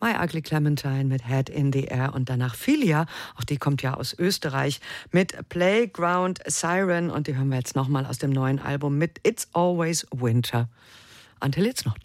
My Ugly Clementine mit Head in the Air und danach Filia, auch die kommt ja aus Österreich, mit Playground Siren und die hören wir jetzt nochmal aus dem neuen Album mit It's Always Winter. Until It's Not.